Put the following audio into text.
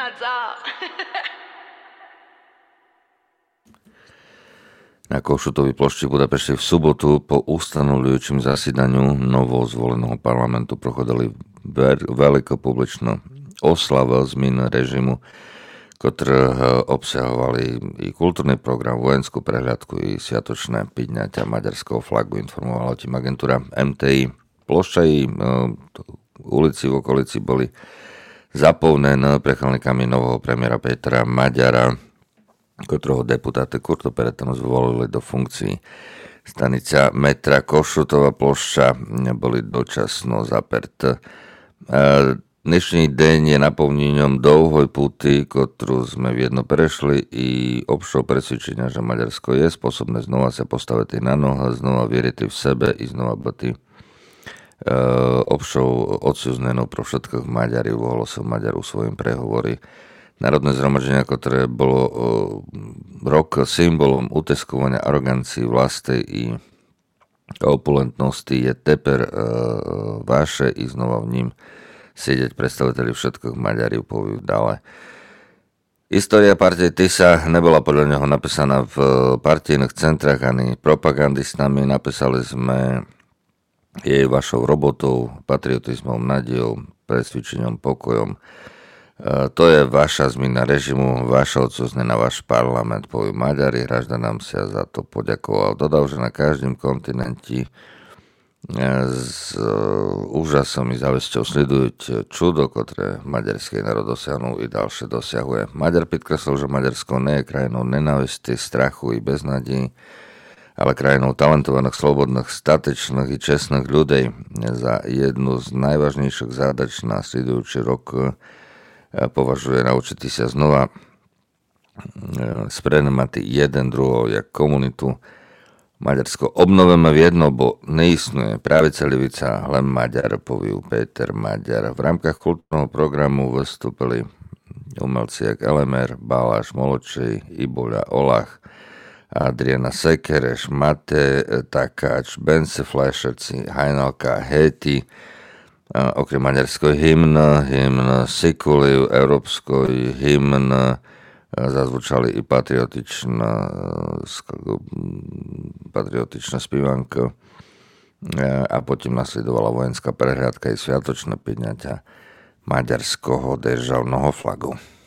Na Košutovej plošti v Budapešti v sobotu po ustanovujúcim zasedaniu novozvoleného parlamentu prochodili veľkopubličná oslava zmeny režimu, ktoré obsahovali i kultúrny program, vojenskú prehľadku i sviatočné pidňaťa maďarského flagu, informovala o tým agentúra MTI. Plošťa i ulici v okolici boli zaplnené prechálnikami nového premiéra Petra Maďara, ktorého deputáty Kurto Peretano zvolili do funkcií. Stanica metra Košutova plošťa boli dočasno zaperté. Dnešný deň je naplnením dlouhoj puty, ktorú sme jedno prešli i obšou presvedčenia, že Maďarsko je spôsobné znova sa postaviť na noha, znova vieriť v sebe i znova byť obšou odsúznenou pro všetkých Maďarov, ohlásil Maďaru svojim prehovory. Národné zhromaždenie, ktoré bolo rok symbolom uteskovania arogancii vlastnej i opulentnosti, je teper vaše i znova v ním sedieť predstaviteľi všetkých Maďarov, povedali. História partie TISA nebola podľa neho napísaná v partijných centrách ani propagandistami. Napísali sme jej vašou robotou, patriotizmom, nádejou, presvedčením, pokojom. To je vaša zmena režimu, vaša odsúzne na váš parlament, povie Maďari. Hražda nám sa za to poďakoval. Dodal, že na každém kontinente s úžasom i závisťou sledujú čudo, ktoré maďarský národ dosiahnu i ďalšie dosiahuje. Maďar podkreslil, že Maďarsko nie je krajinou nenávisti, strachu i beznádej, ale krajinou talentovaných, slobodných, statečných i čestných ľudí. Za jednu z najvážnejších zádač na sledujúci rok považuje naučiť sa znova sprenemati jeden druhého jak komunitu. Maďarsko obnovíme v jedno, bo neistnuje pravica, levica, len Maďar, poviu Peter Maďar. V rámkach kultúrneho programu vystúpili umelci jak LMR, Baláš, Moločej, Iboľa, Olach, Adriana Sekereš, Mate, Takáč, Bence Flešerci, Hajnalka, Heti. Okrem maďarskoj hymn Sikuliu, európskoj hymn zazvučali i patriotičná spívanka a potom nasledovala vojenská prehliadka i sviatočné pidňaťa maďarského državného flagu.